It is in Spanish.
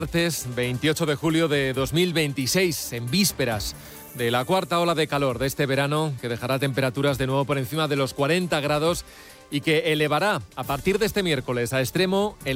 Martes 28 de julio de 2026, en vísperas de la cuarta ola de calor de este verano, que dejará temperaturas de nuevo por encima de los 40 grados y que elevará a partir de este miércoles a extremo el